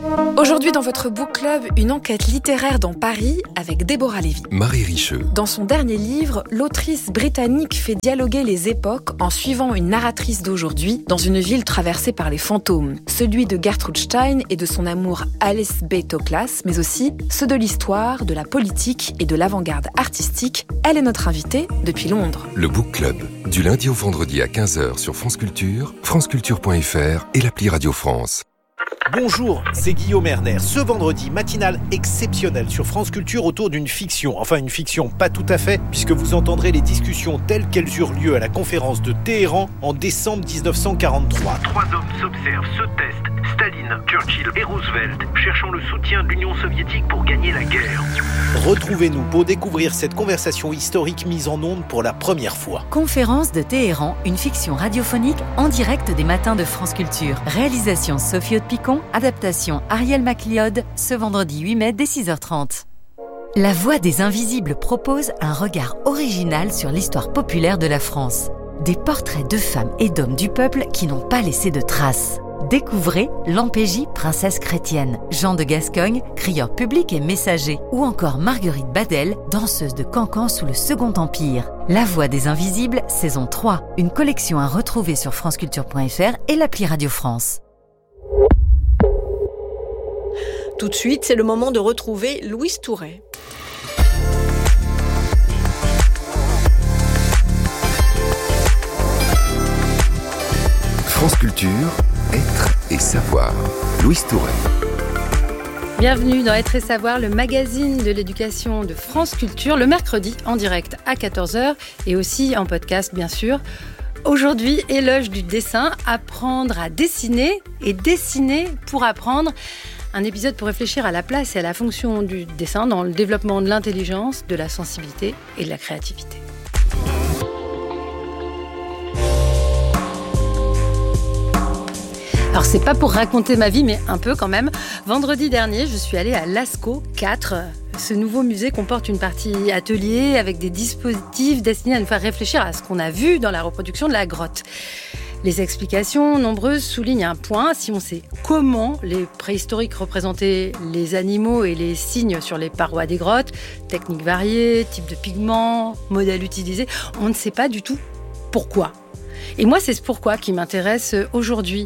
Aujourd'hui dans votre book club, une enquête littéraire dans Paris avec Déborah Lévy. Marie Richeux. Dans son dernier livre, l'autrice britannique fait dialoguer les époques en suivant une narratrice d'aujourd'hui dans une ville traversée par les fantômes. Celui de Gertrude Stein et de son amour Alice B. Toklas, mais aussi ceux de l'histoire, de la politique et de l'avant-garde artistique. Elle est notre invitée depuis Londres. Le book club, du lundi au vendredi à 15h sur France Culture, franceculture.fr et l'appli Radio France. Bonjour, c'est Guillaume Erner. Ce vendredi, matinale exceptionnelle sur France Culture autour d'une fiction. Enfin, une fiction pas tout à fait, puisque vous entendrez les discussions telles qu'elles eurent lieu à la conférence de Téhéran en décembre 1943. 3 hommes s'observent, se testent. Staline, Churchill et Roosevelt, cherchant le soutien de l'Union soviétique pour gagner la guerre. Retrouvez-nous pour découvrir cette conversation historique mise en ondes pour la première fois. Conférence de Téhéran, une fiction radiophonique en direct des matins de France Culture. Réalisation Sophie Haute-Picon, adaptation Ariel MacLeod, ce vendredi 8 mai dès 6h30. La Voix des Invisibles propose un regard original sur l'histoire populaire de la France. Des portraits de femmes et d'hommes du peuple qui n'ont pas laissé de traces. Découvrez Lampégie, princesse chrétienne, Jean de Gascogne, crieur public et messager, ou encore Marguerite Badel, danseuse de cancan sous le Second Empire. La Voix des Invisibles, saison 3, une collection à retrouver sur franceculture.fr et l'appli Radio France. Tout de suite, c'est le moment de retrouver Louise Touret. France Culture, être et savoir. Louise Touret. Bienvenue dans Être et Savoir, le magazine de l'éducation de France Culture, le mercredi en direct à 14h et aussi en podcast bien sûr. Aujourd'hui, éloge du dessin, apprendre à dessiner et dessiner pour apprendre. Un épisode pour réfléchir à la place et à la fonction du dessin dans le développement de l'intelligence, de la sensibilité et de la créativité. Alors c'est pas pour raconter ma vie, mais un peu quand même. Vendredi dernier, je suis allée à Lascaux 4. Ce nouveau musée comporte une partie atelier avec des dispositifs destinés à nous faire réfléchir à ce qu'on a vu dans la reproduction de la grotte. Les explications nombreuses soulignent un point. Si on sait comment les préhistoriques représentaient les animaux et les signes sur les parois des grottes, techniques variées, type de pigments, modèles utilisés, on ne sait pas du tout pourquoi. Et moi, c'est ce pourquoi qui m'intéresse aujourd'hui.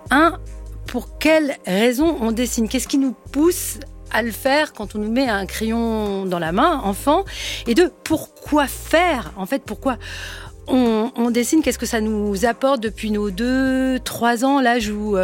Pour quelles raisons on dessine ? Qu'est-ce qui nous pousse à le faire quand on nous met un crayon dans la main, enfant ? Et pourquoi faire ? En fait, pourquoi on dessine, qu'est-ce que ça nous apporte depuis nos 2-3 ans, l'âge où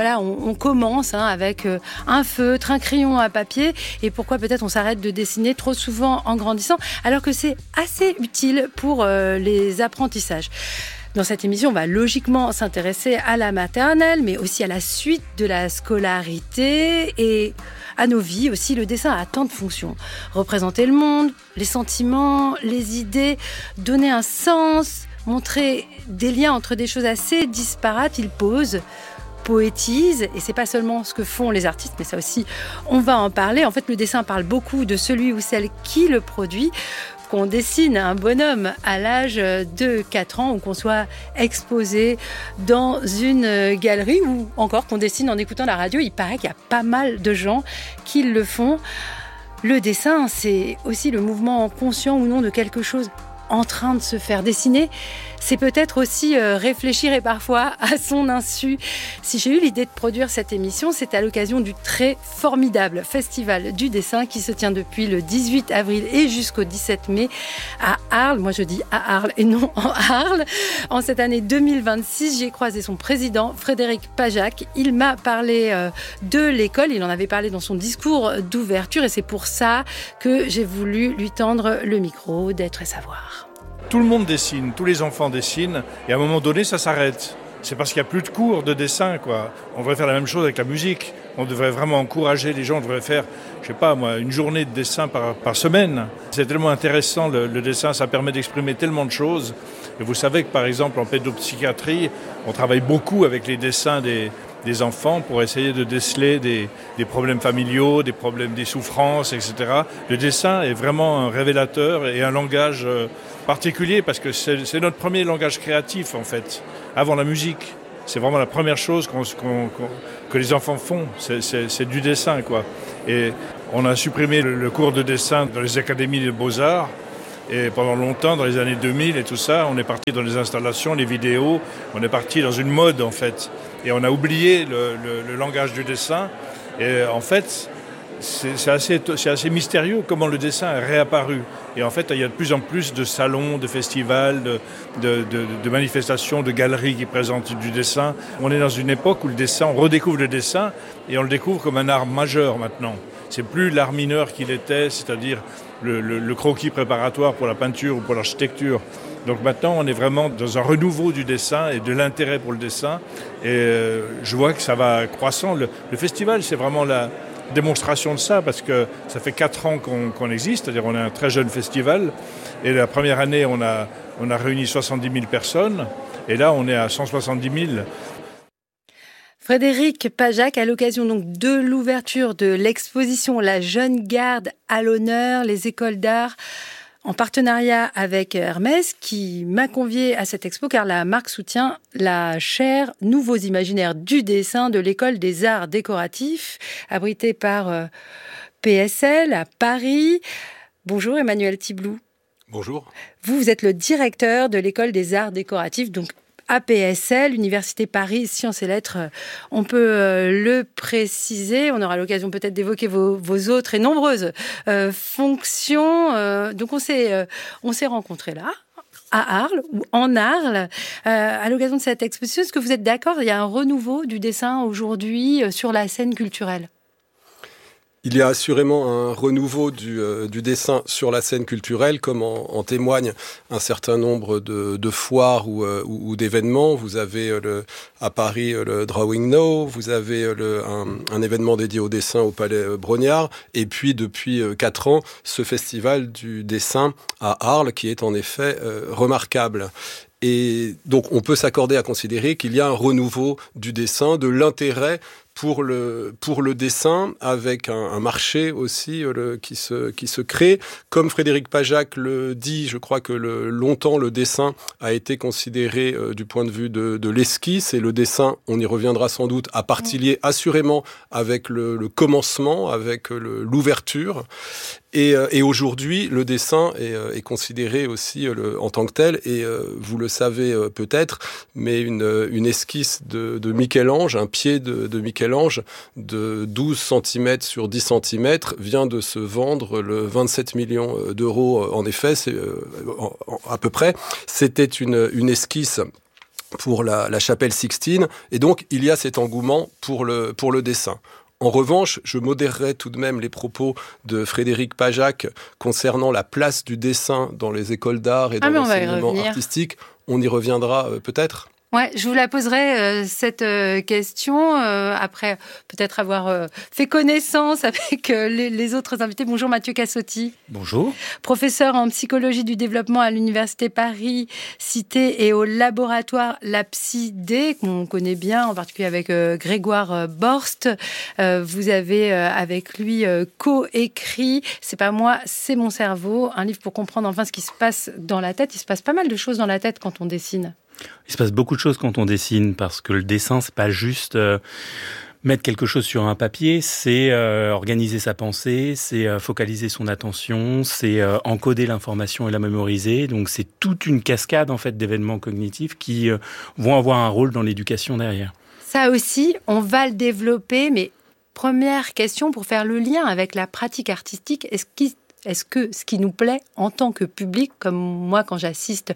on commence avec un feutre, un crayon à papier, et pourquoi peut-être on s'arrête de dessiner trop souvent en grandissant, alors que c'est assez utile pour les apprentissages. Dans cette émission, on va logiquement s'intéresser à la maternelle, mais aussi à la suite de la scolarité et à nos vies aussi. Le dessin a tant de fonctions. Représenter le monde, les sentiments, les idées, donner un sens, montrer des liens entre des choses assez disparates. Il pose, poétise, et c'est pas seulement ce que font les artistes, mais ça aussi, on va en parler. En fait, le dessin parle beaucoup de celui ou celle qui le produit. Qu'on dessine un bonhomme à l'âge de 4 ans ou qu'on soit exposé dans une galerie ou encore qu'on dessine en écoutant la radio, il paraît qu'il y a pas mal de gens qui le font. Le dessin, c'est aussi le mouvement conscient ou non de quelque chose en train de se faire dessiner. C'est peut-être aussi réfléchir et parfois à son insu. Si j'ai eu l'idée de produire cette émission, c'est à l'occasion du très formidable Festival du dessin qui se tient depuis le 18 avril et jusqu'au 17 mai à Arles. Moi, je dis à Arles et non en Arles. En cette année 2026, j'ai croisé son président, Frédéric Pajac. Il m'a parlé de l'école. Il en avait parlé dans son discours d'ouverture et c'est pour ça que j'ai voulu lui tendre le micro d'Être et Savoir. Tout le monde dessine, tous les enfants dessinent, et à un moment donné, ça s'arrête. C'est parce qu'il n'y a plus de cours de dessin, quoi. On devrait faire la même chose avec la musique. On devrait vraiment encourager les gens. On devrait faire, une journée de dessin par semaine. C'est tellement intéressant, le dessin, ça permet d'exprimer tellement de choses. Et vous savez que, par exemple, en pédopsychiatrie, on travaille beaucoup avec les dessins des enfants pour essayer de déceler des problèmes familiaux, des souffrances, etc. Le dessin est vraiment un révélateur et un langage particulier parce que c'est notre premier langage créatif, en fait, avant la musique. c'est vraiment la première chose que les enfants font, c'est du dessin, quoi. Et on a supprimé le cours de dessin dans les académies de beaux-arts. Et pendant longtemps, dans les années 2000 et tout ça, on est parti dans les installations, les vidéos, on est parti dans une mode en fait. Et on a oublié le langage du dessin. Et en fait, c'est assez mystérieux comment le dessin est réapparu. Et en fait, il y a de plus en plus de salons, de festivals, de manifestations, de galeries qui présentent du dessin. On est dans une époque où on redécouvre le dessin et on le découvre comme un art majeur maintenant. C'est plus l'art mineur qu'il était, c'est-à-dire le croquis préparatoire pour la peinture ou pour l'architecture. Donc maintenant, on est vraiment dans un renouveau du dessin et de l'intérêt pour le dessin. Et je vois que ça va croissant. Le festival, c'est vraiment la démonstration de ça, parce que ça fait 4 ans qu'on existe, c'est-à-dire on est un très jeune festival. Et la première année, on a réuni 70 000 personnes. Et là, on est à 170 000. Frédéric Pajac, à l'occasion donc de l'ouverture de l'exposition La Jeune Garde à l'honneur, les écoles d'art, en partenariat avec Hermès, qui m'a convié à cette expo car la marque soutient la chaire Nouveaux imaginaires du dessin de l'École des arts décoratifs, abritée par PSL à Paris. Bonjour Emmanuel Thiblou. Bonjour. Vous êtes le directeur de l'École des arts décoratifs, donc APSL, Université Paris, Sciences et Lettres, on peut le préciser. On aura l'occasion peut-être d'évoquer vos autres et nombreuses fonctions. Donc on s'est rencontrés là, à Arles, ou en Arles, à l'occasion de cette exposition. Est-ce que vous êtes d'accord, il y a un renouveau du dessin aujourd'hui sur la scène culturelle ? Il y a assurément un renouveau du dessin sur la scène culturelle, comme en témoigne un certain nombre de foires ou d'événements. Vous avez à Paris le Drawing Now, vous avez un événement dédié au dessin au Palais Brognard, et puis depuis 4 ans, ce festival du dessin à Arles, qui est en effet remarquable. Et donc on peut s'accorder à considérer qu'il y a un renouveau du dessin, de l'intérêt pour le dessin, avec un marché aussi qui se crée. Comme Frédéric Pajac le dit, je crois que longtemps le dessin a été considéré du point de vue de l'esquisse, et le dessin, on y reviendra sans doute, a partie liée assurément avec le commencement, avec l'ouverture. Et aujourd'hui, le dessin est considéré aussi en tant que tel, et vous le savez peut-être, mais une esquisse de Michel-Ange, un pied de Michel-Ange de 12 cm sur 10 cm vient de se vendre le 27 millions d'euros. En effet, c'est à peu près. C'était une esquisse pour la chapelle Sixtine, et donc il y a cet engouement pour le dessin. En revanche, je modérerai tout de même les propos de Frédéric Pajac concernant la place du dessin dans les écoles d'art et dans l'enseignement artistique. On y reviendra peut-être. Ouais, je vous la poserai cette question après peut-être avoir fait connaissance avec les autres invités. Bonjour Mathieu Cassotti. Bonjour. Professeur en psychologie du développement à l'Université Paris Cité et au laboratoire LabSciD, qu'on connaît bien, en particulier avec Grégoire Borst. Vous avez avec lui co-écrit « C'est pas moi, c'est mon cerveau », un livre pour comprendre enfin ce qui se passe dans la tête. Il se passe pas mal de choses dans la tête quand on dessine. Il se passe beaucoup de choses quand on dessine, parce que le dessin, c'est pas juste mettre quelque chose sur un papier, c'est organiser sa pensée, c'est focaliser son attention, c'est encoder l'information et la mémoriser. Donc c'est toute une cascade en fait d'événements cognitifs qui vont avoir un rôle dans l'éducation derrière. Ça aussi, on va le développer, mais première question pour faire le lien avec la pratique artistique, est-ce que ce qui nous plaît en tant que public, comme moi quand j'assiste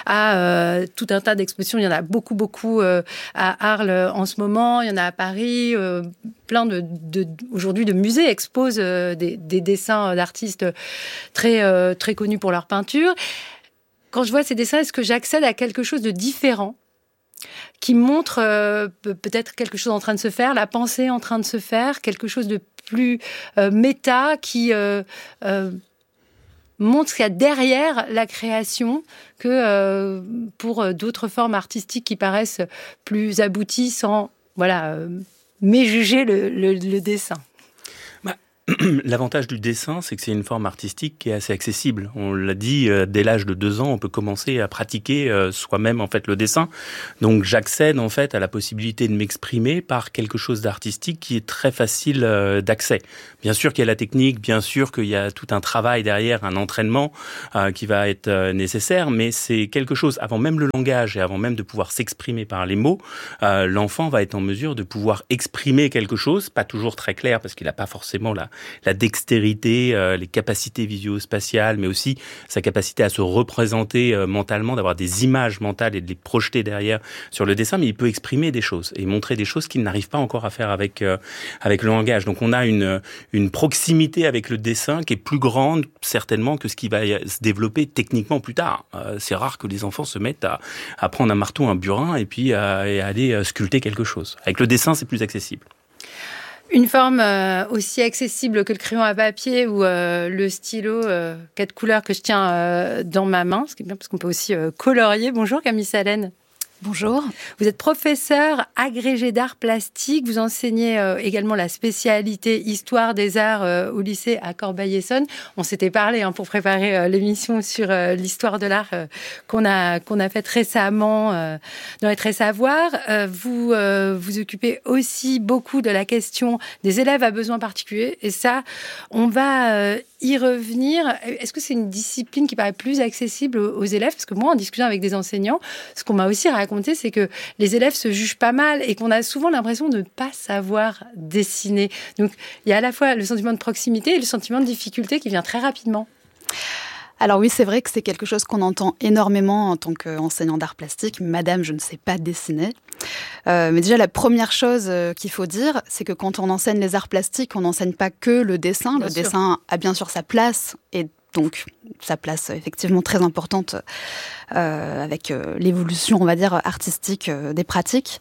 à tout un tas d'expositions, il y en a beaucoup à Arles en ce moment, il y en a à Paris, plein aujourd'hui de musées exposent des dessins d'artistes très connus pour leur peinture. Quand je vois ces dessins, est-ce que j'accède à quelque chose de différent qui montre peut-être quelque chose en train de se faire, la pensée en train de se faire, quelque chose de plus méta qui montre ce qu'il y a derrière la création que pour d'autres formes artistiques qui paraissent plus abouties sans méjuger le dessin. L'avantage du dessin, c'est que c'est une forme artistique qui est assez accessible. On l'a dit, dès l'âge de 2 ans, on peut commencer à pratiquer soi-même en fait le dessin. Donc j'accède en fait à la possibilité de m'exprimer par quelque chose d'artistique qui est très facile d'accès. Bien sûr qu'il y a la technique, bien sûr qu'il y a tout un travail derrière, un entraînement qui va être nécessaire, mais c'est quelque chose, avant même le langage et avant même de pouvoir s'exprimer par les mots, l'enfant va être en mesure de pouvoir exprimer quelque chose, pas toujours très clair parce qu'il n'a pas forcément la dextérité, les capacités visuospatiales, mais aussi sa capacité à se représenter mentalement, d'avoir des images mentales et de les projeter derrière sur le dessin, mais il peut exprimer des choses et montrer des choses qu'il n'arrive pas encore à faire avec le langage. Donc on a une proximité avec le dessin qui est plus grande certainement que ce qui va se développer techniquement plus tard. C'est rare que les enfants se mettent à prendre un marteau, un burin et puis à aller sculpter quelque chose. Avec le dessin, c'est plus accessible. Une forme aussi accessible que le crayon à papier ou le stylo 4 couleurs que je tiens dans ma main, ce qui est bien parce qu'on peut aussi colorier. Bonjour Camille Salène. Bonjour. Vous êtes professeur agrégé d'art plastique. Vous enseignez également la spécialité histoire des arts au lycée à Corbeil-Essonnes. On s'était parlé pour préparer l'émission sur l'histoire de l'art qu'on a faite récemment dans Les Traits Savoir. Vous vous occupez aussi beaucoup de la question des élèves à besoins particuliers. Et ça, on va y revenir. Est-ce que c'est une discipline qui paraît plus accessible aux élèves ? Parce que moi, en discutant avec des enseignants, ce qu'on m'a aussi raconté, c'est que les élèves se jugent pas mal et qu'on a souvent l'impression de ne pas savoir dessiner. Donc, il y a à la fois le sentiment de proximité et le sentiment de difficulté qui vient très rapidement. Alors oui, c'est vrai que c'est quelque chose qu'on entend énormément en tant qu'enseignant d'art plastique. Madame, je ne sais pas dessiner. Mais déjà, la première chose qu'il faut dire, c'est que quand on enseigne les arts plastiques, on n'enseigne pas que le dessin. Le dessin a bien sûr sa place et donc sa place effectivement très importante avec l'évolution, on va dire, artistique des pratiques.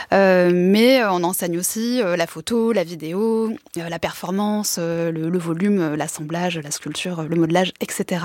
Mais on enseigne aussi la photo, la vidéo, la performance, le volume, l'assemblage, la sculpture, le modelage, etc.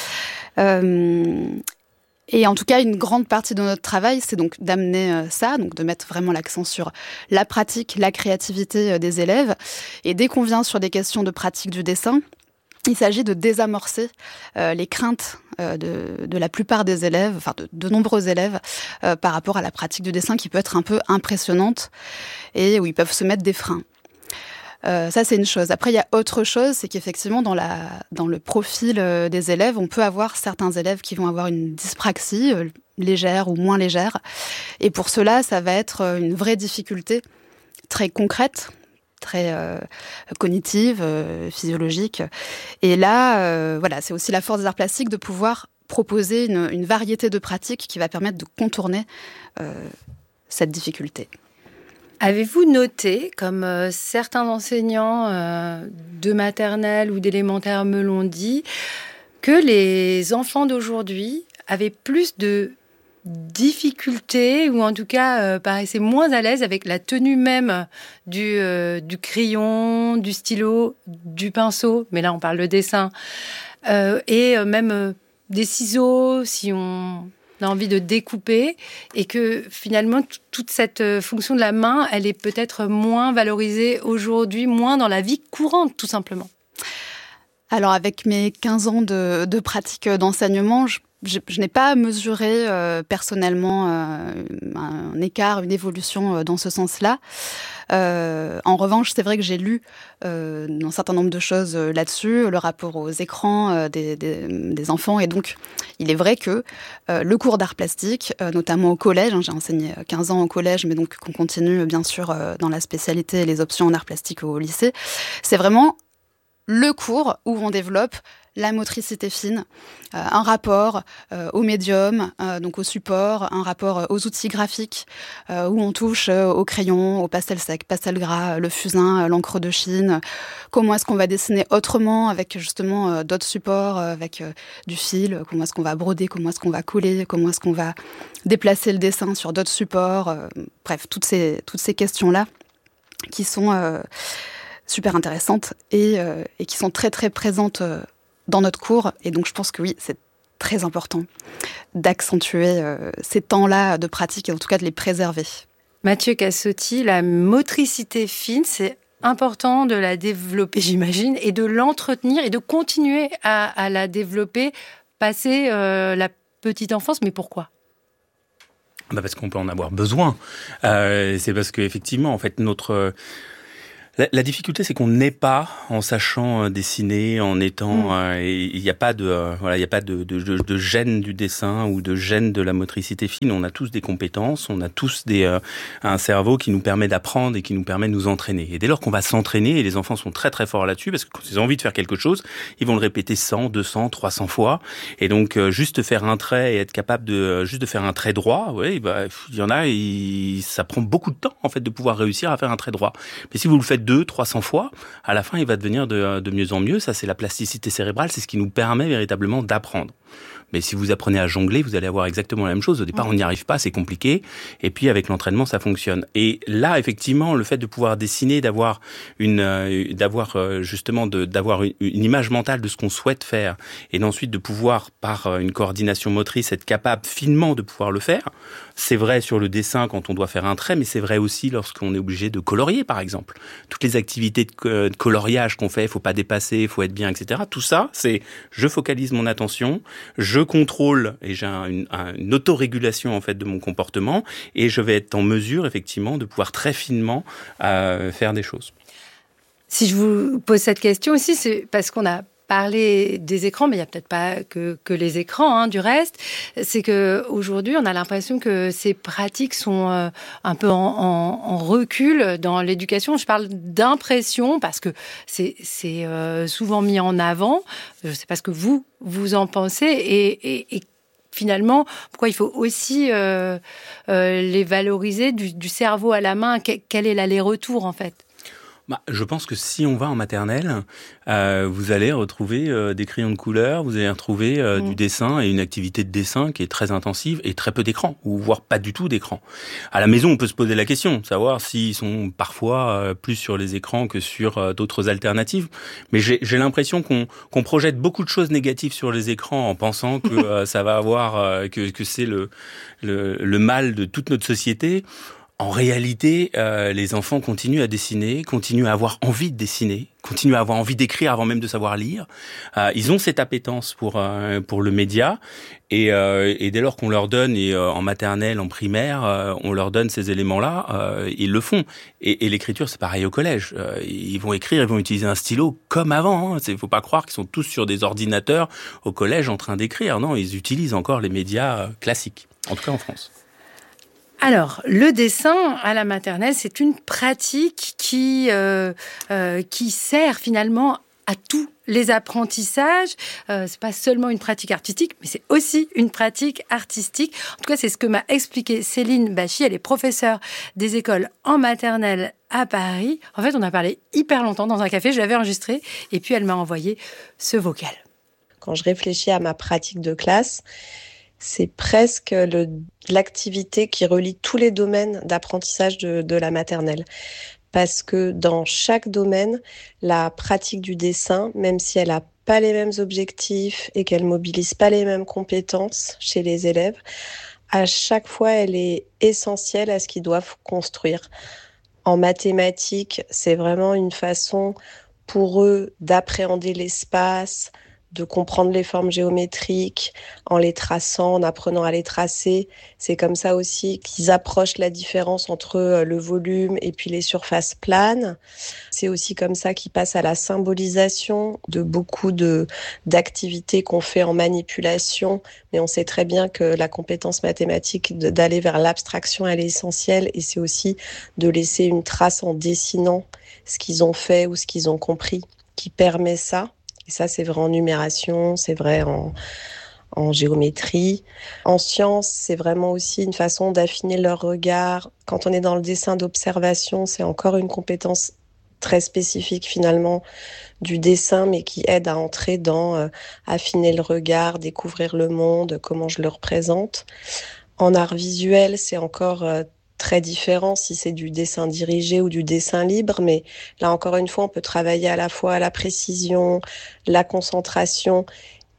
Et en tout cas, une grande partie de notre travail, c'est donc d'amener ça, donc de mettre vraiment l'accent sur la pratique, la créativité des élèves. Et dès qu'on vient sur des questions de pratique du dessin, il s'agit de désamorcer les craintes de la plupart des élèves, enfin de nombreux élèves, par rapport à la pratique du dessin qui peut être un peu impressionnante et où ils peuvent se mettre des freins. Ça, c'est une chose. Après, il y a autre chose, c'est qu'effectivement, dans le profil des élèves, on peut avoir certains élèves qui vont avoir une dyspraxie légère ou moins légère. Et pour cela, ça va être une vraie difficulté très concrète, très cognitive, physiologique. Et là, voilà, c'est aussi la force des arts plastiques de pouvoir proposer une variété de pratiques qui va permettre de contourner cette difficulté. Avez-vous noté, comme certains enseignants de maternelle ou d'élémentaire me l'ont dit, que les enfants d'aujourd'hui avaient plus de difficultés ou en tout cas paraissaient moins à l'aise avec la tenue même du crayon, du stylo, du pinceau, mais là on parle de dessin, et même des ciseaux si on a envie de découper, et que finalement toute cette fonction de la main, elle est peut-être moins valorisée aujourd'hui, moins dans la vie courante tout simplement. Alors avec mes 15 ans de pratique d'enseignement, je n'ai pas mesuré personnellement un écart, une évolution dans ce sens-là. En revanche, c'est vrai que j'ai lu un certain nombre de choses là-dessus, le rapport aux écrans des enfants. Et donc, il est vrai que le cours d'art plastique, notamment au collège, j'ai enseigné 15 ans au collège, mais donc qu'on continue bien sûr dans la spécialité et les options en art plastique au lycée, c'est vraiment le cours où on développe la motricité fine, un rapport au médium, donc au support, un rapport aux outils graphiques, où on touche au crayon, au pastel sec, pastel gras, le fusain, l'encre de Chine. Comment est-ce qu'on va dessiner autrement avec justement d'autres supports, avec du fil, comment est-ce qu'on va broder, comment est-ce qu'on va coller, comment est-ce qu'on va déplacer le dessin sur d'autres supports. Bref, toutes ces questions-là qui sont super intéressantes et qui sont très très présentes dans notre cours. Et donc je pense que oui, c'est très important d'accentuer ces temps-là de pratique et en tout cas de les préserver. Mathieu Cassotti, la motricité fine, c'est important de la développer, j'imagine, et de l'entretenir et de continuer à la développer, passer la petite enfance. Mais pourquoi ? Parce qu'on peut en avoir besoin. C'est parce qu'effectivement, en fait, la difficulté, c'est qu'on n'est pas en sachant dessiner, en étant. Il n'y a pas de gène du dessin ou de gène de la motricité fine. On a tous des compétences, on a tous un cerveau qui nous permet d'apprendre et qui nous permet de nous entraîner. Et dès lors qu'on va s'entraîner, et les enfants sont très très forts là-dessus, parce que quand ils ont envie de faire quelque chose, ils vont le répéter 100, 200, 300 fois. Et donc juste faire un trait et être capable de faire un trait droit, il y en a, ça prend beaucoup de temps en fait de pouvoir réussir à faire un trait droit. Mais si vous le faites 200-300 fois, à la fin, il va devenir de mieux en mieux. Ça, c'est la plasticité cérébrale, c'est ce qui nous permet véritablement d'apprendre. Mais si vous apprenez à jongler, vous allez avoir exactement la même chose. Au départ, on n'y arrive pas, c'est compliqué. Et puis, avec l'entraînement, ça fonctionne. Et là, effectivement, le fait de pouvoir dessiner, d'avoir une image mentale de ce qu'on souhaite faire, et ensuite de pouvoir, par une coordination motrice, être capable finement de pouvoir le faire. C'est vrai sur le dessin quand on doit faire un trait, mais c'est vrai aussi lorsqu'on est obligé de colorier, par exemple. Toutes les activités de coloriage qu'on fait, il faut pas dépasser, il faut être bien, etc. Tout ça, c'est je focalise mon attention, je contrôle et j'ai une autorégulation en fait de mon comportement et je vais être en mesure effectivement de pouvoir très finement faire des choses. Si je vous pose cette question aussi, c'est parce qu'on a parlé des écrans, mais il n'y a peut-être pas que les écrans, du reste. C'est qu'aujourd'hui, on a l'impression que ces pratiques sont un peu en recul dans l'éducation. Je parle d'impression parce que c'est souvent mis en avant. Je ne sais pas ce que vous en pensez et finalement, pourquoi il faut aussi les valoriser du cerveau à la main. Quel est l'aller-retour en fait ? Je pense que si on va en maternelle, vous allez retrouver des crayons de couleur, vous allez retrouver du dessin et une activité de dessin qui est très intensive et très peu d'écran, ou voire pas du tout d'écran. À la maison, on peut se poser la question, savoir s'ils sont parfois plus sur les écrans que sur d'autres alternatives. Mais j'ai l'impression qu'on projette beaucoup de choses négatives sur les écrans en pensant que ça va avoir que c'est le mal de toute notre société. En réalité, les enfants continuent à dessiner, continuent à avoir envie de dessiner, continuent à avoir envie d'écrire avant même de savoir lire. Ils ont cette appétence pour le média et dès lors qu'on leur donne, et en maternelle, en primaire, on leur donne ces éléments-là, ils le font. Et l'écriture, c'est pareil au collège. Ils vont écrire, ils vont utiliser un stylo comme avant. Il faut pas croire qu'ils sont tous sur des ordinateurs au collège en train d'écrire. Non, ils utilisent encore les médias classiques, en tout cas en France. Alors, le dessin à la maternelle, c'est une pratique qui sert finalement à tous les apprentissages. C'est pas seulement une pratique artistique, mais c'est aussi une pratique artistique. En tout cas, c'est ce que m'a expliqué Céline Bachy. Elle est professeure des écoles en maternelle à Paris. En fait, on a parlé hyper longtemps dans un café. Je l'avais enregistré et puis elle m'a envoyé ce vocal. Quand je réfléchis à ma pratique de classe, c'est presque l'activité qui relie tous les domaines d'apprentissage de la maternelle. Parce que dans chaque domaine, la pratique du dessin, même si elle n'a pas les mêmes objectifs et qu'elle ne mobilise pas les mêmes compétences chez les élèves, à chaque fois, elle est essentielle à ce qu'ils doivent construire. En mathématiques, c'est vraiment une façon pour eux d'appréhender l'espace, de comprendre les formes géométriques en les traçant, en apprenant à les tracer. C'est comme ça aussi qu'ils approchent la différence entre le volume et puis les surfaces planes. C'est aussi comme ça qu'ils passent à la symbolisation de beaucoup d'activités qu'on fait en manipulation. Mais on sait très bien que la compétence mathématique d'aller vers l'abstraction, elle est essentielle. Et c'est aussi de laisser une trace en dessinant ce qu'ils ont fait ou ce qu'ils ont compris qui permet ça. Et ça, c'est vrai en numération, c'est vrai en géométrie. En sciences, c'est vraiment aussi une façon d'affiner leur regard. Quand on est dans le dessin d'observation, c'est encore une compétence très spécifique finalement du dessin, mais qui aide à entrer dans affiner le regard, découvrir le monde, comment je le représente. En art visuel, c'est encore très différent si c'est du dessin dirigé ou du dessin libre, mais là encore une fois on peut travailler à la fois la précision, la concentration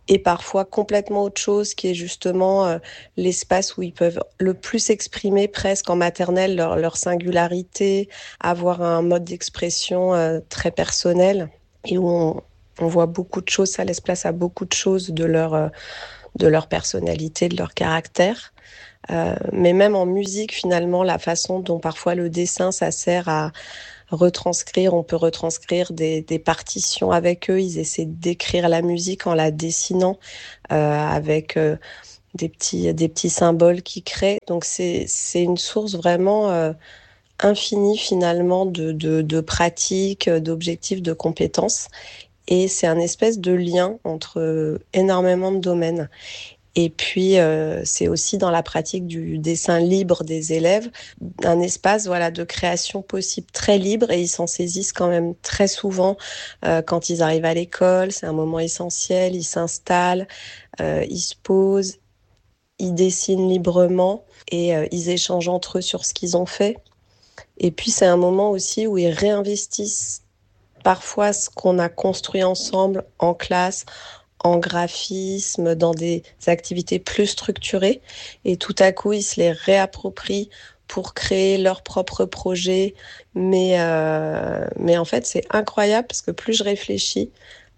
et parfois complètement autre chose, qui est justement l'espace où ils peuvent le plus exprimer presque en maternelle leur singularité, avoir un mode d'expression très personnel et où on voit beaucoup de choses, ça laisse place à beaucoup de choses de leur personnalité, de leur caractère. Mais même en musique, finalement, la façon dont parfois le dessin, ça sert à retranscrire, on peut retranscrire des partitions avec eux. Ils essaient d'écrire la musique en la dessinant avec des petits symboles qu'ils créent. Donc c'est une source vraiment infinie finalement de pratiques, d'objectifs, de compétences. Et c'est un espèce de lien entre énormément de domaines. Et puis, c'est aussi dans la pratique du dessin libre des élèves, un espace de création possible très libre, et ils s'en saisissent quand même très souvent quand ils arrivent à l'école. C'est un moment essentiel, ils s'installent, ils se posent, ils dessinent librement et ils échangent entre eux sur ce qu'ils ont fait. Et puis, c'est un moment aussi où ils réinvestissent parfois ce qu'on a construit ensemble en classe, en graphisme, dans des activités plus structurées. Et tout à coup, ils se les réapproprient pour créer leur propre projet. Mais en fait, c'est incroyable parce que plus je réfléchis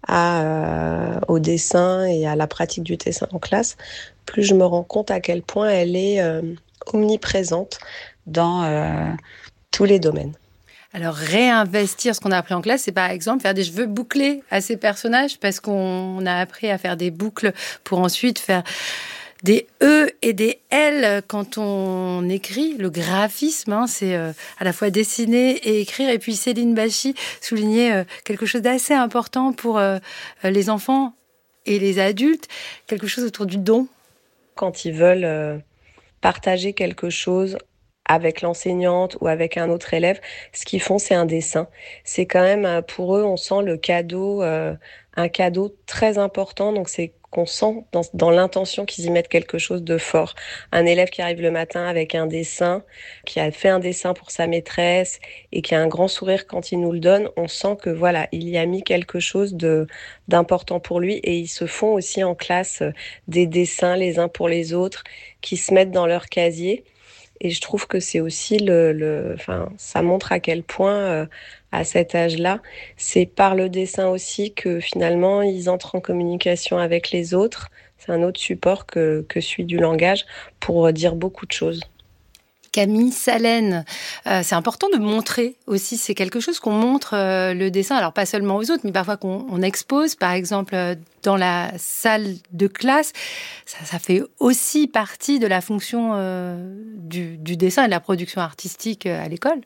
au dessin et à la pratique du dessin en classe, plus je me rends compte à quel point elle est omniprésente dans tous les domaines. Alors, réinvestir ce qu'on a appris en classe, c'est par exemple faire des cheveux bouclés à ces personnages, parce qu'on a appris à faire des boucles pour ensuite faire des E et des L quand on écrit. Le graphisme, c'est à la fois dessiner et écrire. Et puis Céline Bachy soulignait quelque chose d'assez important pour les enfants et les adultes, quelque chose autour du don. Quand ils veulent partager quelque chose avec l'enseignante ou avec un autre élève, ce qu'ils font, c'est un dessin. C'est quand même, pour eux, on sent le cadeau, un cadeau très important. Donc, c'est qu'on sent dans l'intention qu'ils y mettent quelque chose de fort. Un élève qui arrive le matin avec un dessin, qui a fait un dessin pour sa maîtresse et qui a un grand sourire quand il nous le donne, on sent que voilà, il y a mis quelque chose d'important pour lui. Et ils se font aussi en classe des dessins les uns pour les autres, qui se mettent dans leur casier. Et je trouve que c'est aussi ça montre à quel point, à cet âge-là, c'est par le dessin aussi que finalement ils entrent en communication avec les autres. C'est un autre support que celui du langage pour dire beaucoup de choses. Camille Salène, c'est important de montrer aussi, c'est quelque chose qu'on montre le dessin, alors pas seulement aux autres, mais parfois qu'on expose, par exemple dans la salle de classe. Ça fait aussi partie de la fonction du dessin et de la production artistique à l'école.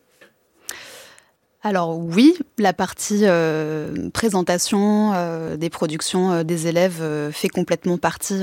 Alors oui, la partie présentation des productions des élèves fait complètement partie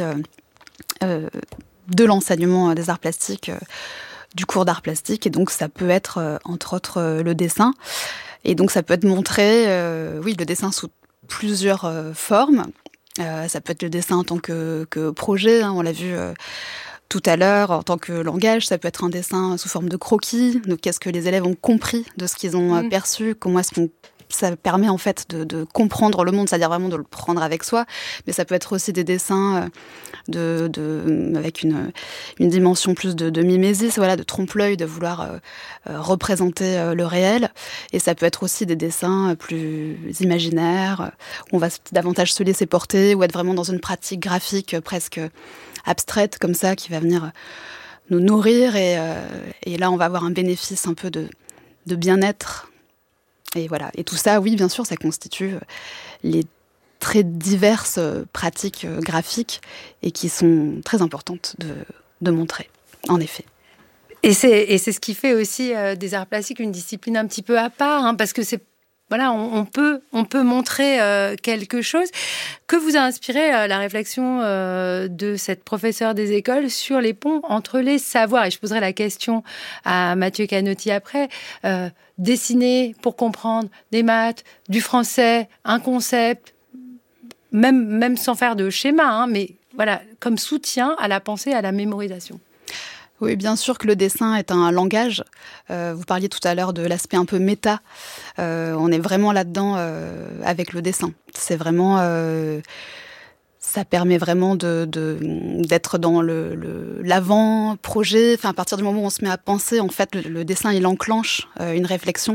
de l'enseignement des arts plastiques, du cours d'art plastique, et donc ça peut être entre autres le dessin, et donc ça peut être montré, le dessin sous plusieurs formes. Ça peut être le dessin en tant que projet, on l'a vu tout à l'heure, en tant que langage. Ça peut être un dessin sous forme de croquis, donc qu'est-ce que les élèves ont compris de ce qu'ils ont perçu, comment est-ce qu'on ça permet en fait de comprendre le monde, c'est-à-dire vraiment de le prendre avec soi. Mais ça peut être aussi des dessins avec une dimension plus de mimésis, de trompe-l'œil, de vouloir représenter le réel. Et ça peut être aussi des dessins plus imaginaires, où on va davantage se laisser porter, ou être vraiment dans une pratique graphique presque abstraite comme ça, qui va venir nous nourrir. Et là, on va avoir un bénéfice un peu de bien-être. Et voilà. Et tout ça, oui, bien sûr, ça constitue les très diverses pratiques graphiques et qui sont très importantes de montrer, en effet. Et c'est ce qui fait aussi des arts plastiques une discipline un petit peu à part, parce que c'est on peut montrer quelque chose. Que vous a inspiré la réflexion de cette professeure des écoles sur les ponts entre les savoirs? Et je poserai la question à Mathieu Canotti après. Dessiner pour comprendre des maths, du français, un concept, même sans faire de schéma, mais comme soutien à la pensée, à la mémorisation. Oui, bien sûr que le dessin est un langage. Vous parliez tout à l'heure de l'aspect un peu méta. On est vraiment là-dedans avec le dessin. C'est vraiment Ça permet vraiment d'être dans l'avant-projet. Enfin, à partir du moment où on se met à penser, en fait, le dessin, il enclenche une réflexion.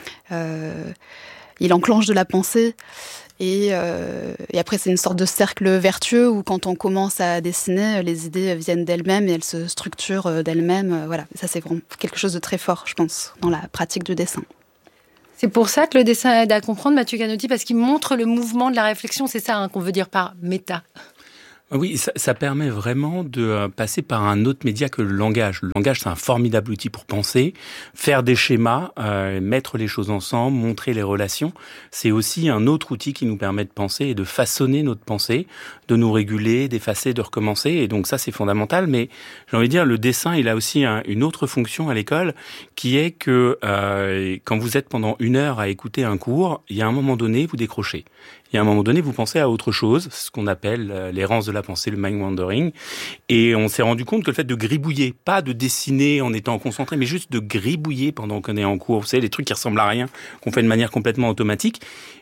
Il enclenche de la pensée. Et après, c'est une sorte de cercle vertueux où quand on commence à dessiner, les idées viennent d'elles-mêmes et elles se structurent d'elles-mêmes. Voilà. Ça, c'est vraiment quelque chose de très fort, je pense, dans la pratique du dessin. C'est pour ça que le dessin aide à comprendre, Mathieu Canotti, parce qu'il montre le mouvement de la réflexion. C'est ça qu'on veut dire par méta. Oui, ça permet vraiment de passer par un autre média que le langage. Le langage, c'est un formidable outil pour penser, faire des schémas, mettre les choses ensemble, montrer les relations. C'est aussi un autre outil qui nous permet de penser et de façonner notre pensée, de nous réguler, d'effacer, de recommencer. Et donc ça, c'est fondamental. Mais j'ai envie de dire, le dessin, il a aussi une autre fonction à l'école, qui est que quand vous êtes pendant 1 heure à écouter un cours, il y a un moment donné, vous décrochez. Et à un moment donné, vous pensez à autre chose, ce qu'on appelle l'errance de la pensée, le mind wandering. Et on s'est rendu compte que le fait de gribouiller, pas de dessiner en étant concentré, mais juste de gribouiller pendant qu'on est en cours, vous savez, les trucs qui ressemblent à rien, qu'on fait de manière complètement automatique,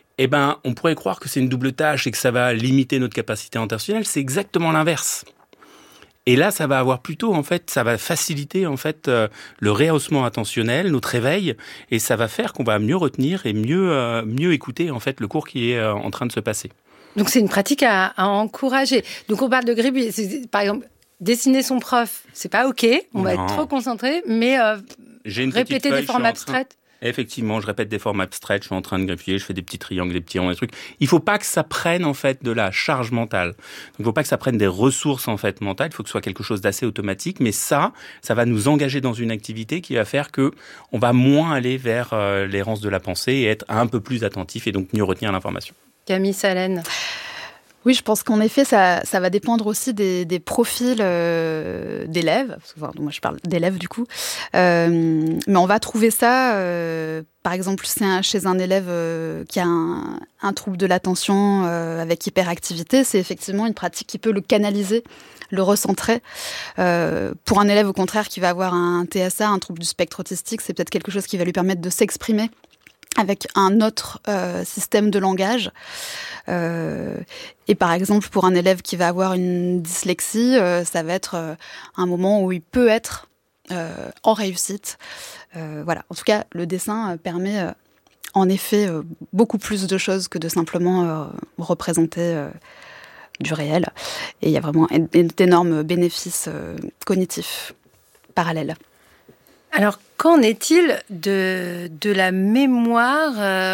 on pourrait croire que c'est une double tâche et que ça va limiter notre capacité intentionnelle. C'est exactement l'inverse. Et là, ça va avoir plutôt, en fait, ça va faciliter, en fait, le rehaussement attentionnel, notre réveil, et ça va faire qu'on va mieux retenir et mieux écouter, en fait, le cours qui est en train de se passer. Donc, c'est une pratique à encourager. Donc, on parle de gribouiller. Par exemple, dessiner son prof, c'est pas OK. On va être trop concentré, mais répéter des formes abstraites. Effectivement, je répète des formes abstraites, je suis en train de greffier, je fais des petits triangles, des petits ronds, des trucs. Il faut pas que ça prenne, en fait, de la charge mentale. Donc, il faut pas que ça prenne des ressources, en fait, mentales. Il faut que ce soit quelque chose d'assez automatique. Mais ça va nous engager dans une activité qui va faire que on va moins aller vers l'errance de la pensée et être un peu plus attentif et donc mieux retenir l'information. Camille Salène. Oui, je pense qu'en effet, ça va dépendre aussi des profils d'élèves. Enfin, moi, je parle d'élèves, du coup. Mais on va trouver ça, par exemple, chez un élève qui a un trouble de l'attention avec hyperactivité. C'est effectivement une pratique qui peut le canaliser, le recentrer. Pour un élève, au contraire, qui va avoir un TSA, un trouble du spectre autistique, c'est peut-être quelque chose qui va lui permettre de s'exprimer avec un autre système de langage. Et par exemple, pour un élève qui va avoir une dyslexie, ça va être un moment où il peut être en réussite. Voilà. En tout cas, le dessin permet en effet beaucoup plus de choses que de simplement représenter du réel. Et il y a vraiment d'énormes bénéfices cognitifs parallèles. Alors, qu'en est-il de la mémoire ?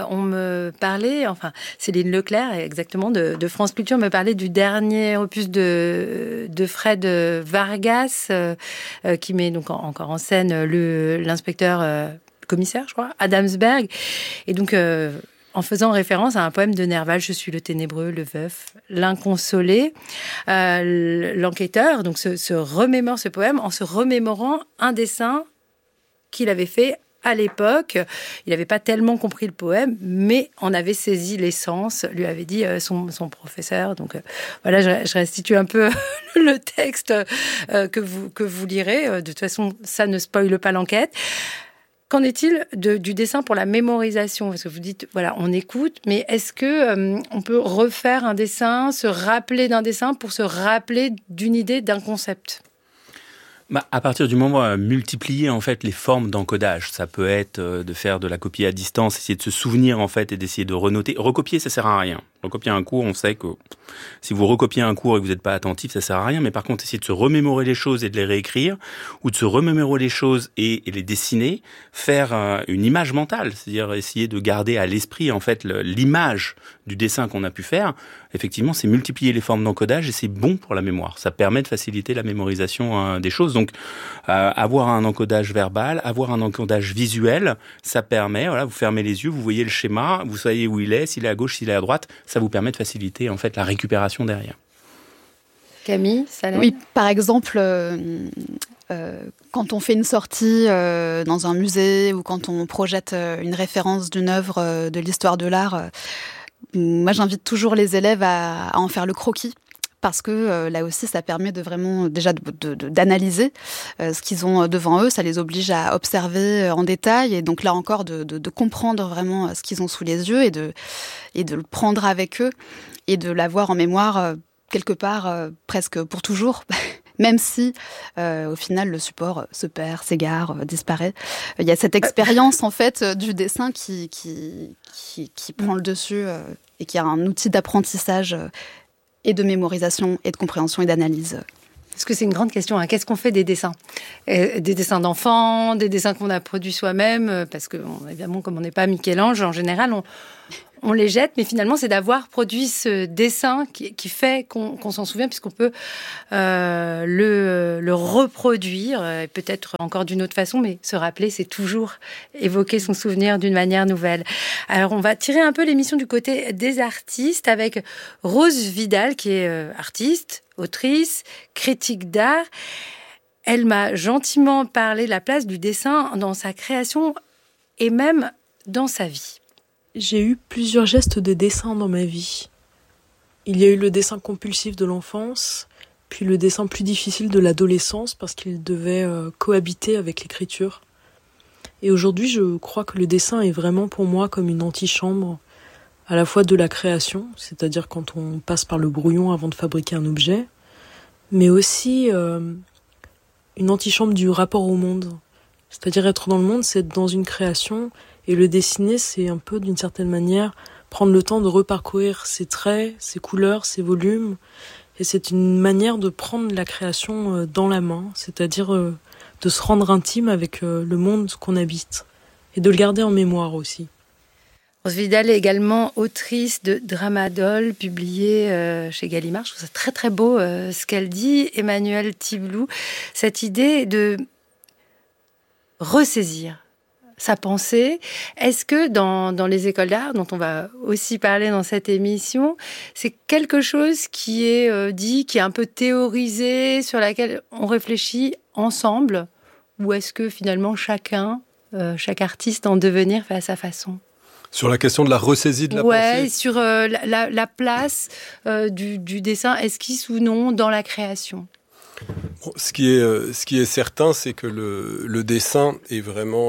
On me parlait, enfin, Céline Leclerc, exactement, de France Culture, me parlait du dernier opus de Fred Vargas, qui met donc encore en scène l'inspecteur, commissaire, je crois, Adamsberg. Et donc, en faisant référence à un poème de Nerval, « Je suis le ténébreux, le veuf, l'inconsolé ». L'enquêteur donc se remémore ce poème en se remémorant un dessin qu'il avait fait à l'époque. Il n'avait pas tellement compris le poème, mais en avait saisi l'essence, lui avait dit son professeur. Donc voilà, je restitue un peu le texte que vous lirez. De toute façon, ça ne spoile pas l'enquête. Qu'en est-il du dessin pour la mémorisation ? Parce que vous dites, voilà, on écoute, mais est-ce que on peut refaire un dessin, se rappeler d'un dessin pour se rappeler d'une idée, d'un concept ? À partir du moment où multiplier en fait les formes d'encodage, ça peut être de faire de la copie à distance, essayer de se souvenir en fait et d'essayer de renoter. Recopier, ça sert à rien. Recopier un cours, on sait que si vous recopiez un cours et que vous n'êtes pas attentif, ça sert à rien. Mais par contre, essayer de se remémorer les choses et de les réécrire, ou de se remémorer les choses et les dessiner, faire une image mentale, c'est-à-dire essayer de garder à l'esprit en fait l'image du dessin qu'on a pu faire. Effectivement, c'est multiplier les formes d'encodage et c'est bon pour la mémoire. Ça permet de faciliter la mémorisation des choses. Donc, avoir un encodage verbal, avoir un encodage visuel, ça permet, voilà, vous fermez les yeux, vous voyez le schéma, vous savez où il est, s'il est à gauche, s'il est à droite, ça vous permet de faciliter en fait la récupération derrière. Camille, Salène ? Oui, par exemple, quand on fait une sortie dans un musée ou quand on projette une référence d'une œuvre de l'histoire de l'art, moi j'invite toujours les élèves à en faire le croquis. Parce que là aussi, ça permet de vraiment déjà d'analyser ce qu'ils ont devant eux. Ça les oblige à observer en détail et donc là encore de comprendre vraiment ce qu'ils ont sous les yeux et de le prendre avec eux et de l'avoir en mémoire quelque part presque pour toujours. Même si, au final, le support se perd, s'égare, disparaît. Il y a cette expérience, en fait, du dessin qui prend le dessus et qui est un outil d'apprentissage et de mémorisation et de compréhension et d'analyse. Parce que c'est une grande question. Qu'est-ce qu'on fait des dessins ? Des dessins d'enfants, des dessins qu'on a produits soi-même, parce que, évidemment, comme on n'est pas Michel-Ange, en général, on les jette, mais finalement, c'est d'avoir produit ce dessin qui fait qu'on s'en souvient, puisqu'on peut le reproduire, et peut-être encore d'une autre façon, mais se rappeler, c'est toujours évoquer son souvenir d'une manière nouvelle. Alors, on va tirer un peu l'émission du côté des artistes avec Rose Vidal, qui est artiste, autrice, critique d'art. Elle m'a gentiment parlé de la place du dessin dans sa création et même dans sa vie. J'ai eu plusieurs gestes de dessin dans ma vie. Il y a eu le dessin compulsif de l'enfance, puis le dessin plus difficile de l'adolescence parce qu'il devait cohabiter avec l'écriture. Et aujourd'hui, je crois que le dessin est vraiment pour moi comme une antichambre, à la fois de la création, c'est-à-dire quand on passe par le brouillon avant de fabriquer un objet, mais aussi une antichambre du rapport au monde. C'est-à-dire être dans le monde, c'est être dans une création. Et le dessiner, c'est un peu, d'une certaine manière, prendre le temps de reparcourir ses traits, ses couleurs, ses volumes. Et c'est une manière de prendre la création dans la main, c'est-à-dire de se rendre intime avec le monde qu'on habite. Et de le garder en mémoire aussi. Rose Vidal est également autrice de Dramadol, publié chez Gallimard. Je trouve ça très très beau ce qu'elle dit. Emmanuel Tiblou, cette idée de ressaisir sa pensée. Est-ce que dans les écoles d'art, dont on va aussi parler dans cette émission, c'est quelque chose qui est dit, qui est un peu théorisé, sur laquelle on réfléchit ensemble, ou est-ce que finalement chaque artiste en devenir fait à sa façon ? Sur la question de la ressaisie de la pensée. Oui, sur la place du dessin, esquisse ou non, dans la création. Bon, ce qui est certain, c'est que le dessin est vraiment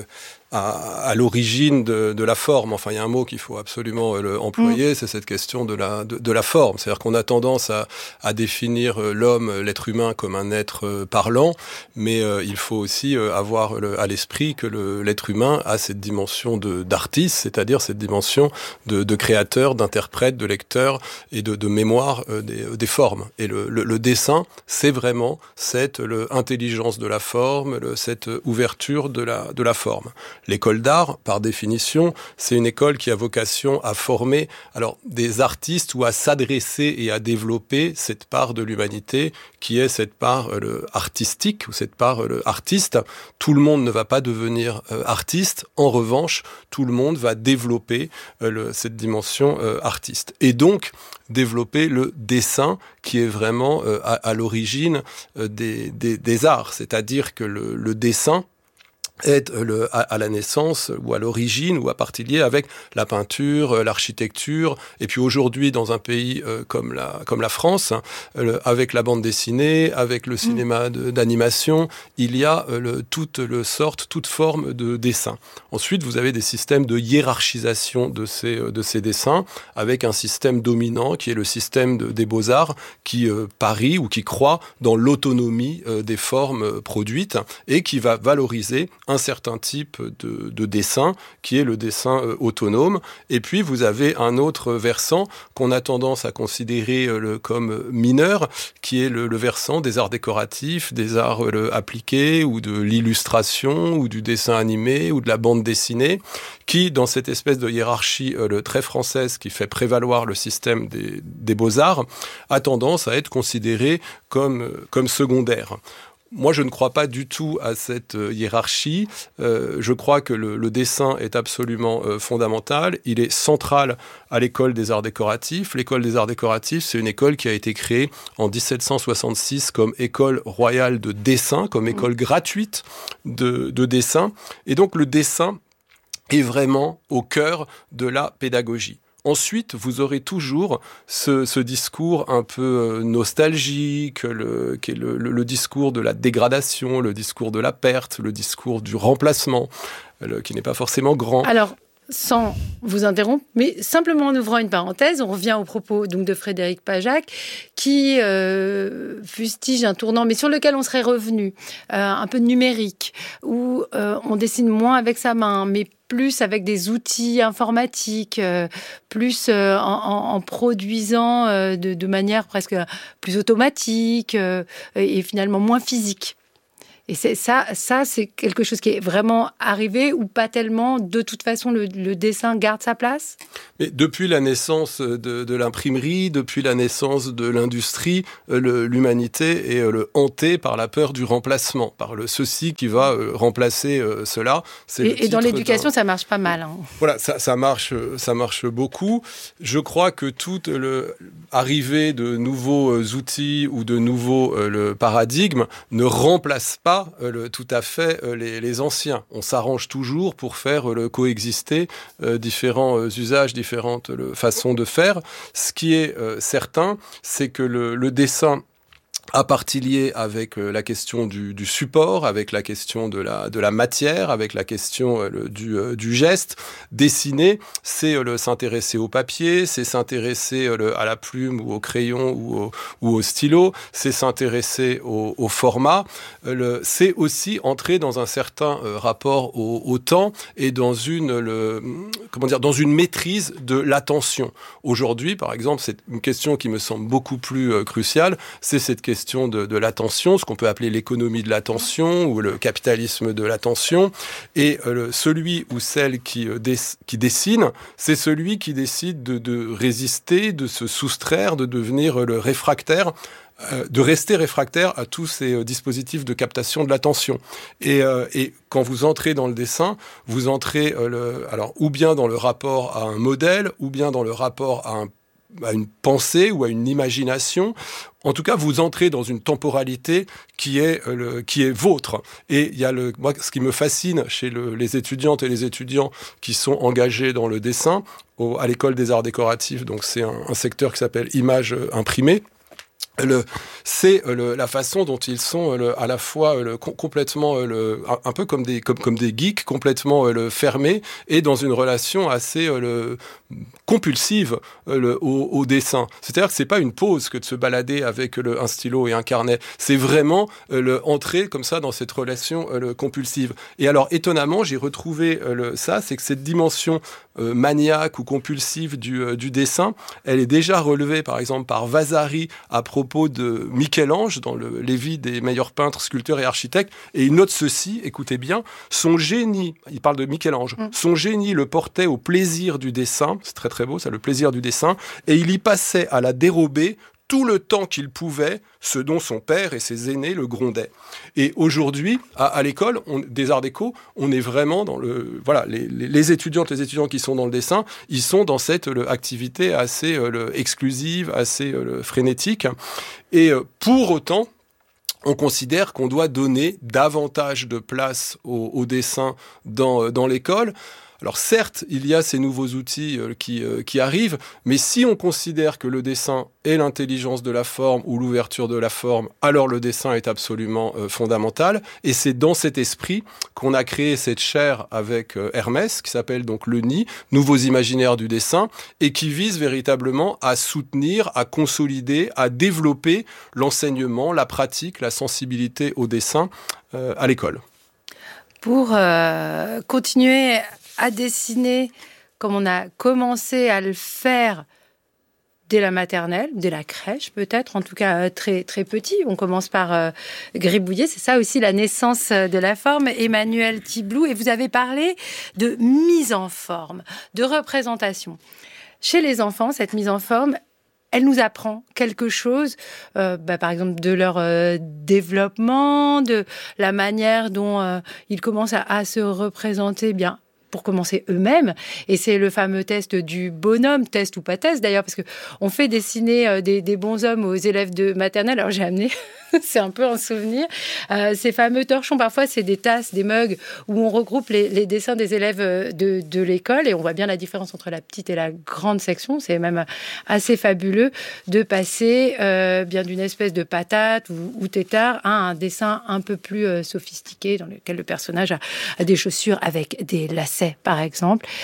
à l'origine de la forme. Enfin, il y a un mot qu'il faut absolument employer, c'est cette question de la forme. C'est-à-dire qu'on a tendance à définir l'homme, l'être humain, comme un être parlant, mais il faut aussi avoir à l'esprit que l'être humain a cette dimension d'artiste, c'est-à-dire cette dimension de créateur, d'interprète, de lecteur et de mémoire des formes. Et le dessin, c'est vraiment cette intelligence de la forme, cette ouverture de la forme. L'école d'art, par définition, c'est une école qui a vocation à former des artistes ou à s'adresser et à développer cette part de l'humanité qui est cette part artistique ou cette part artiste. Tout le monde ne va pas devenir artiste. En revanche, tout le monde va développer cette dimension artiste. Et donc, développer le dessin qui est vraiment à l'origine des arts. C'est-à-dire que le dessin est à la naissance ou à l'origine ou à partie liée avec la peinture, l'architecture, et puis aujourd'hui dans un pays comme la France, avec la bande dessinée, avec le cinéma d'animation, il y a toute forme de dessin. Ensuite, vous avez des systèmes de hiérarchisation de ces dessins, avec un système dominant qui est le système des beaux-arts, qui parie ou qui croit dans l'autonomie des formes produites et qui va valoriser un certain type de dessin, qui est le dessin autonome. Et puis, vous avez un autre versant qu'on a tendance à considérer comme mineur, qui est le versant des arts décoratifs, des arts appliqués, ou de l'illustration, ou du dessin animé, ou de la bande dessinée, qui, dans cette espèce de hiérarchie très française qui fait prévaloir le système des beaux-arts, a tendance à être considéré comme secondaire. Moi, je ne crois pas du tout à cette hiérarchie. Je crois que le dessin est absolument fondamental. Il est central à l'école des arts décoratifs. L'école des arts décoratifs, c'est une école qui a été créée en 1766 comme école royale de dessin, comme école gratuite de dessin. Et donc, le dessin est vraiment au cœur de la pédagogie. Ensuite, vous aurez toujours ce discours un peu nostalgique, qui est le discours de la dégradation, le discours de la perte, le discours du remplacement, qui n'est pas forcément grand. Alors, sans vous interrompre, mais simplement en ouvrant une parenthèse, on revient aux propos donc de Frédéric Pajac, qui fustige un tournant, mais sur lequel on serait revenu, un peu numérique, où on dessine moins avec sa main, mais plus avec des outils informatiques, plus en produisant de manière presque plus automatique et finalement moins physique. Et ça, c'est quelque chose qui est vraiment arrivé ou pas tellement. De toute façon, le dessin garde sa place. Mais depuis la naissance de l'imprimerie, depuis la naissance de l'industrie, l'humanité est hantée par la peur du remplacement, par le ceci qui va remplacer cela. Et dans l'éducation, ça marche pas mal. Hein. Voilà, ça marche beaucoup. Je crois que toute l'arrivée de nouveaux outils ou de nouveaux paradigmes ne remplace pas tout à fait les anciens. On s'arrange toujours pour faire coexister différents usages, différentes façons de faire. Ce qui est certain, c'est que le dessin à partie liée avec la question du support, avec la question de la matière, avec la question du geste. Dessiner, c'est s'intéresser au papier, c'est s'intéresser à la plume ou au crayon ou au stylo, c'est s'intéresser au format. C'est aussi entrer dans un certain rapport au temps et dans dans une maîtrise de l'attention. Aujourd'hui, par exemple, c'est une question qui me semble beaucoup plus cruciale, c'est cette question de l'attention, ce qu'on peut appeler l'économie de l'attention ou le capitalisme de l'attention. Et celui ou celle qui dessine, c'est celui qui décide de résister, de se soustraire, de devenir le réfractaire, de rester réfractaire à tous ces dispositifs de captation de l'attention. Et quand vous entrez dans le dessin, vous entrez alors ou bien dans le rapport à un modèle, ou bien dans le rapport à une pensée ou à une imagination. En tout cas, vous entrez dans une temporalité qui est vôtre. Et il y a moi, ce qui me fascine chez les étudiantes et les étudiants qui sont engagés dans le dessin à l'école des arts décoratifs. Donc, c'est un secteur qui s'appelle Images imprimées. C'est la façon dont ils sont à la fois complètement un peu comme des geeks, complètement fermés et dans une relation assez compulsive au dessin. C'est-à-dire que c'est pas une pause que de se balader avec un stylo et un carnet. C'est vraiment entrer comme ça dans cette relation compulsive. Et alors étonnamment, j'ai retrouvé ça, c'est que cette dimension maniaque ou compulsive du dessin, elle est déjà relevée par exemple par Vasari à propos de Michel-Ange dans les vies des meilleurs peintres, sculpteurs et architectes, et il note ceci, écoutez bien, son génie, il parle de Michel-Ange, son génie le portait au plaisir du dessin, c'est très très beau ça, le plaisir du dessin, et il y passait à la dérober tout le temps qu'il pouvait, ce dont son père et ses aînés le grondaient. Et aujourd'hui, à l'école des arts déco, on est vraiment dans les étudiantes, les étudiants qui sont dans le dessin, ils sont dans cette activité assez exclusive, assez frénétique. Et pour autant, on considère qu'on doit donner davantage de place au dessin dans l'école. Alors certes, il y a ces nouveaux outils qui arrivent, mais si on considère que le dessin est l'intelligence de la forme ou l'ouverture de la forme, alors le dessin est absolument fondamental. Et c'est dans cet esprit qu'on a créé cette chaire avec Hermès, qui s'appelle donc le NI, Nouveaux imaginaires du dessin, et qui vise véritablement à soutenir, à consolider, à développer l'enseignement, la pratique, la sensibilité au dessin à l'école. Pour continuer à dessiner comme on a commencé à le faire dès la maternelle, dès la crèche peut-être, en tout cas très, très petit. On commence par gribouiller, c'est ça aussi la naissance de la forme. Emmanuel Tiblou, et vous avez parlé de mise en forme, de représentation. Chez les enfants, cette mise en forme, elle nous apprend quelque chose, par exemple de leur développement, de la manière dont ils commencent à se représenter bien, pour commencer eux-mêmes. Et c'est le fameux test du bonhomme, test ou pas test d'ailleurs, parce qu'on fait dessiner des bonshommes aux élèves de maternelle. Alors j'ai amené, c'est un peu un souvenir, ces fameux torchons. Parfois c'est des tasses, des mugs, où on regroupe les dessins des élèves de l'école, et on voit bien la différence entre la petite et la grande section. C'est même assez fabuleux de passer bien d'une espèce de patate ou tétard à un dessin un peu plus sophistiqué, dans lequel le personnage a des chaussures avec des lacets, par exemple.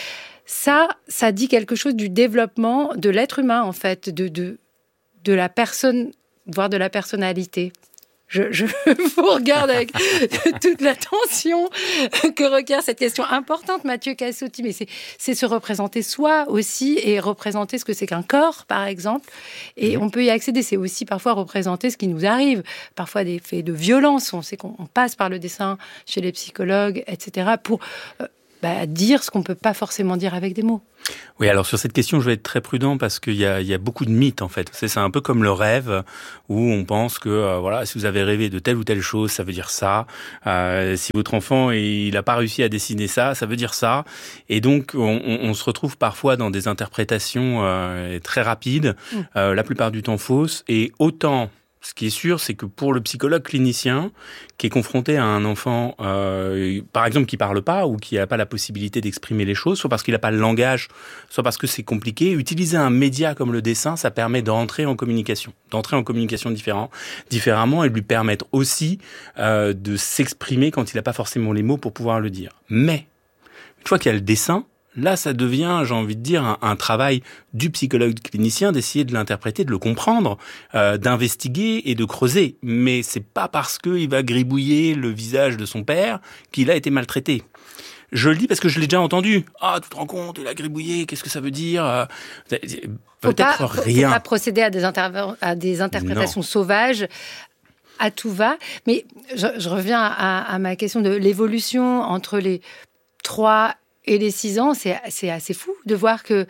ça dit quelque chose du développement de l'être humain, en fait, de la personne, voire de la personnalité. Je vous regarde avec toute l'attention que requiert cette question importante, Mathieu Cassotti. Mais c'est se représenter soi aussi et représenter ce que c'est qu'un corps, par exemple. Et on peut y accéder. C'est aussi parfois représenter ce qui nous arrive. Parfois des faits de violence. On sait qu'on passe par le dessin chez les psychologues, etc. pour dire ce qu'on ne peut pas forcément dire avec des mots. Oui, alors sur cette question, je vais être très prudent parce qu'il y a beaucoup de mythes, en fait. C'est un peu comme le rêve, où on pense que, si vous avez rêvé de telle ou telle chose, ça veut dire ça. Si votre enfant, il n'a pas réussi à dessiner ça, ça veut dire ça. Et donc, on se retrouve parfois dans des interprétations très rapides, la plupart du temps fausses, et autant... Ce qui est sûr, c'est que pour le psychologue clinicien qui est confronté à un enfant, par exemple, qui parle pas ou qui n'a pas la possibilité d'exprimer les choses, soit parce qu'il n'a pas le langage, soit parce que c'est compliqué, utiliser un média comme le dessin, ça permet d'entrer en communication différemment et de lui permettre aussi de s'exprimer quand il n'a pas forcément les mots pour pouvoir le dire. Mais, une fois qu'il y a le dessin, là, ça devient, j'ai envie de dire, un travail du psychologue clinicien d'essayer de l'interpréter, de le comprendre, d'investiguer et de creuser. Mais c'est pas parce qu'il va gribouiller le visage de son père qu'il a été maltraité. Je le dis parce que je l'ai déjà entendu. Ah, tu te rends compte, il a gribouillé, qu'est-ce que ça veut dire ? Peut-être rien. Faut pas procéder à des interprétations sauvages. À tout va. Mais je reviens à ma question de l'évolution entre les 3 et les 6 ans, c'est assez fou de voir que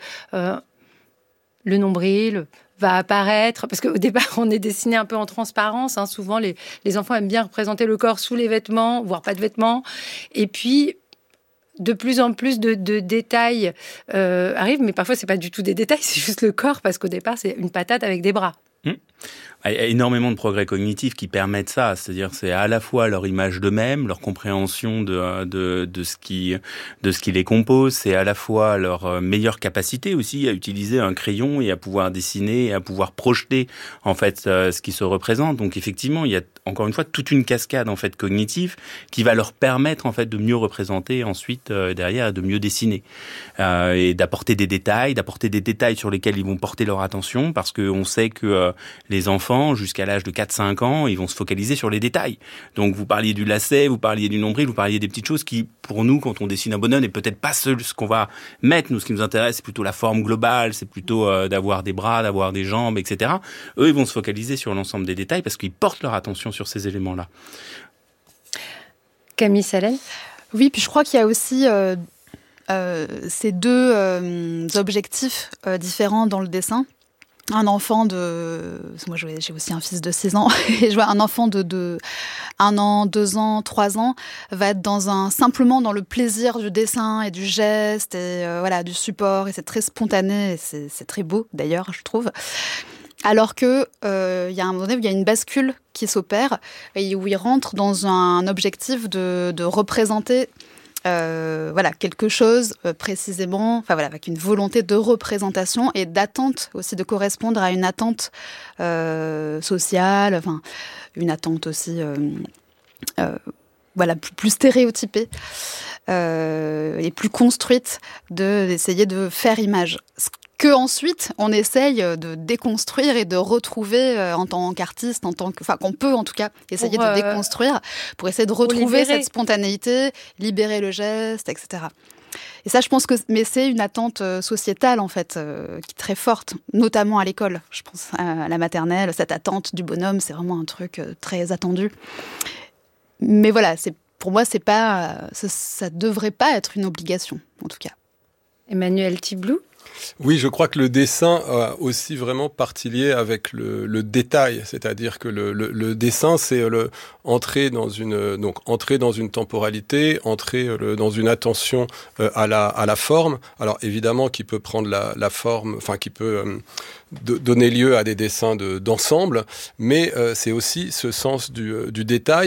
le nombril va apparaître, parce qu'au départ, on est dessiné un peu en transparence. Souvent, les enfants aiment bien représenter le corps sous les vêtements, voire pas de vêtements. Et puis, de plus en plus de détails arrivent, mais parfois, c'est pas du tout des détails, c'est juste le corps, parce qu'au départ, c'est une patate avec des bras. Il y a énormément de progrès cognitifs qui permettent ça, c'est-à-dire c'est à la fois leur image d'eux-mêmes, leur compréhension de ce qui les compose, c'est à la fois leur meilleure capacité aussi à utiliser un crayon et à pouvoir dessiner et à pouvoir projeter en fait ce qui se représente. Donc effectivement, il y a encore une fois toute une cascade en fait cognitive qui va leur permettre en fait de mieux représenter ensuite derrière, de mieux dessiner et d'apporter des détails sur lesquels ils vont porter leur attention, parce que on sait que les enfants jusqu'à l'âge de 4-5 ans, ils vont se focaliser sur les détails. Donc vous parliez du lacet, vous parliez du nombril, vous parliez des petites choses qui, pour nous, quand on dessine un bonhomme, n'est peut-être pas ce qu'on va mettre. Nous, ce qui nous intéresse, c'est plutôt la forme globale, c'est plutôt d'avoir des bras, d'avoir des jambes, etc. Eux, ils vont se focaliser sur l'ensemble des détails parce qu'ils portent leur attention sur ces éléments-là. Camille Salel ? Oui, puis je crois qu'il y a aussi ces deux objectifs différents dans le dessin. Un enfant moi j'ai aussi un fils de 6 ans, et je vois un enfant de 1 an, 2 ans, 3 ans va être simplement dans le plaisir du dessin et du geste et du support, et c'est très spontané, et c'est très beau d'ailleurs, je trouve. Alors que il y a un moment donné où il y a une bascule qui s'opère et où il rentre dans un objectif de représenter quelque chose précisément, avec une volonté de représentation et d'attente aussi, de correspondre à une attente sociale, une attente aussi plus stéréotypée et plus construite, d'essayer de faire image. Que ensuite on essaye de déconstruire et de retrouver en tant qu'artiste, qu'on peut en tout cas essayer de déconstruire pour essayer de retrouver cette spontanéité, libérer le geste, etc. Et ça, je pense mais c'est une attente sociétale en fait, qui est très forte, notamment à l'école. Je pense à la maternelle, cette attente du bonhomme, c'est vraiment un truc très attendu. Mais voilà, pour moi, ça devrait pas être une obligation, en tout cas. Emmanuel Tiblou ? Oui, je crois que le dessin a aussi vraiment partie liée avec le détail, c'est-à-dire que le dessin, c'est entrer dans une temporalité, entrer dans une attention à la forme. Alors évidemment, qui peut prendre la forme, qui peut donner lieu à des dessins d'ensemble, mais c'est aussi ce sens du détail.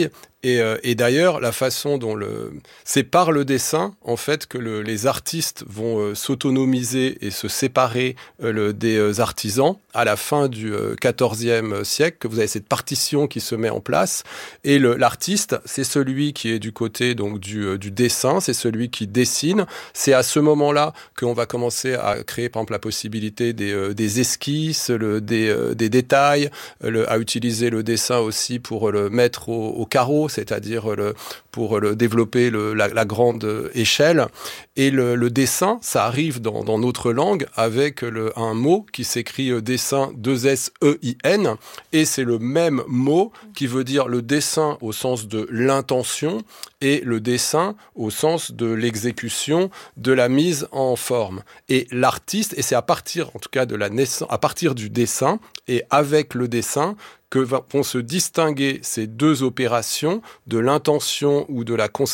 Et d'ailleurs, la façon dont c'est par le dessin, en fait, que les artistes vont s'autonomiser et se séparer des artisans à la fin du XIVe siècle, que vous avez cette partition qui se met en place. Et l'artiste, c'est celui qui est du côté donc du dessin, c'est celui qui dessine. C'est à ce moment-là qu'on va commencer à créer, par exemple, la possibilité des esquisses, des détails, à utiliser le dessin aussi pour le mettre au carreau, c'est-à-dire pour développer la grande échelle. Et le dessin, ça arrive dans notre langue avec un mot qui s'écrit dessin 2SEIN, et c'est le même mot qui veut dire le dessin au sens de l'intention et le dessin au sens de l'exécution, de la mise en forme. Et l'artiste, et c'est à partir, en tout cas, à partir du dessin et avec le dessin, que vont se distinguer ces deux opérations de l'intention ou de la conception